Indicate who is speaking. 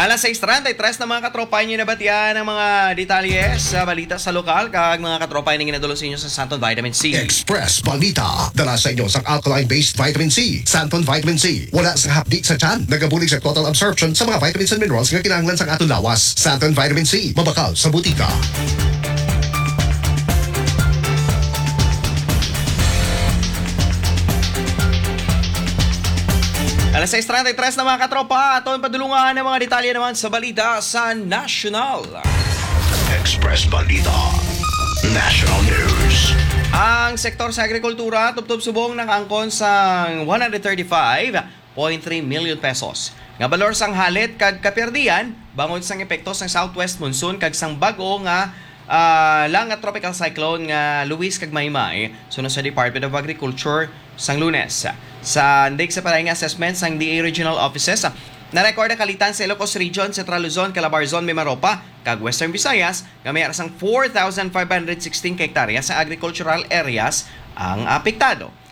Speaker 1: Alas 6:33 na mga katropay niyo nabatian ang mga detalye sa balita sa lokal kag mga katropay na ginadalo sa inyo sa Santon Vitamin C.
Speaker 2: Express Balita. Dala sa inyo sa alkaline-based vitamin C. Santon Vitamin C. Wala sa hapdi sa tiyan. Nagabulig sa total absorption sa mga vitamins and minerals nga kinahanglan sa atong lawas. Santon Vitamin C. Mabakal sa butika.
Speaker 1: Alas 6:33 na mga katropa, aton padulungan ng mga detalye naman sa balita sa National.
Speaker 2: Express Balita. National News.
Speaker 1: Ang sektor sa agrikultura tubtob subong nakaangkon sa 135.3 million pesos. Nga balor sang halit kag kaperdian bangod sang epekto sang southwest monsoon kag sang bago nga lang nga tropical cyclone nga Luis kag Maymay sunod sa Department of Agriculture sang Lunes. Sa ndig sa parang assessment sang DA regional offices, na-record ang kalitan sa Ilocos Region, Central Luzon, Calabar Zone, Mimaropa, kag Western Visayas, nga may arasang 4,516 hektarya sa agricultural areas ang apektado.